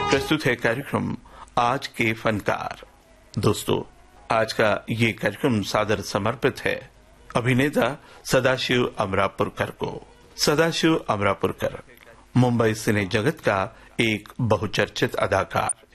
प्रस्तुत है कार्यक्रम आज के फनकार। दोस्तों, आज का ये कार्यक्रम सादर समर्पित है अभिनेता सदाशिव अमरापुरकर को। सदाशिव अमरापुरकर मुंबई सिने जगत का एक बहुचर्चित अदाकार,